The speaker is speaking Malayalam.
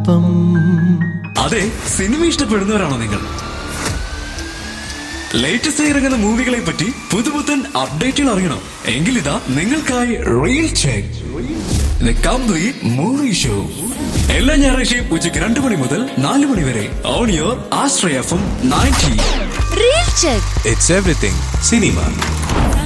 പാപം. അതെ, സിനിമ ഇഷ്ടപ്പെടുന്നവരാണോ നിങ്ങൾ? ലേറ്റസ്റ്റ് ഇറങ്ങുന്ന മൂവികളെ പറ്റി പുതുപുത്തൻ അപ്ഡേറ്റുകൾ അറിയണം എങ്കിൽ ഇതാ നിങ്ങൾക്കായി reel check complete movie show എല്ലാ ഞായറാഴ്ചയും ഉച്ചയ്ക്ക് 2 മണി മുതൽ 4 മണി വരെ on your Ashraya FM 90. Real check. It's everything cinema.